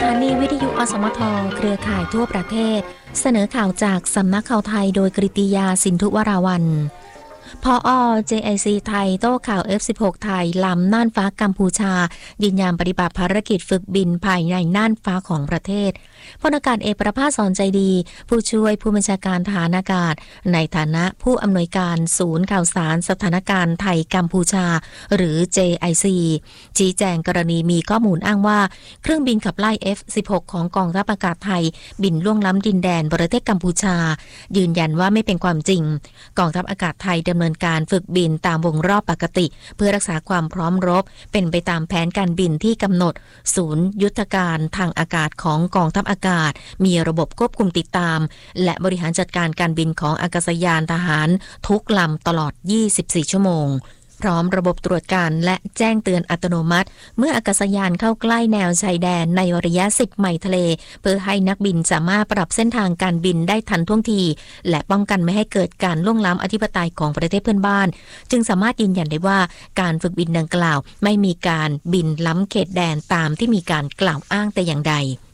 านีวิทยุอสมทเครือข่ายทั่วประเทศเสนอข่าวจากสำนักข่าวไทยโดยกฤติยาสินธุวราวัลย์ผอ. JIC ไทยโต้ข่าว F16 ไทยล้ำน่านฟ้ากัมพูชายืนยันปฏิบัติภารกิจฝึกบินภายในน่านฟ้าของประเทศพลอากาศเอกประภาส สอนใจดีผู้ช่วยผู้บัญชาการทหารอากาศในฐานะผู้อำนวยการศูนย์ข่าวสารสถานการณ์ไทยกัมพูชาหรือ JIC ชี้แจงกรณีมีข้อมูลอ้างว่าเครื่องบินขับไล่ F16 ของกองทัพอากาศไทยบินล่วงล้ำดินแดนประเทศกัมพูชายืนยันว่าไม่เป็นความจริงกองทัพอากาศไทยดำเนินการฝึกบินตามวงรอบปกติเพื่อรักษาความพร้อมรบเป็นไปตามแผนการบินที่กำหนดศูนย์ยุทธการทางอากาศของกองทัพอากาศมีระบบควบคุมติดตามและบริหารจัดการการบินของอากาศยานทหารทุกลำตลอด 24 ชั่วโมงพร้อมระบบตรวจการและแจ้งเตือนอัตโนมัติเมื่ออากาศยานเข้าใกล้แนวชายแดนในระยะ10 ไมล์ทะเลเพื่อให้นักบินสามารถปรับเส้นทางการบินได้ทันท่วงทีและป้องกันไม่ให้เกิดการล่วงล้ำอธิปไตยของประเทศเพื่อนบ้านจึงสามารถยืนยันได้ว่าการฝึกบินดังกล่าวไม่มีการบินล้ำเขตแดนตามที่มีการกล่าวอ้างแต่อย่างใด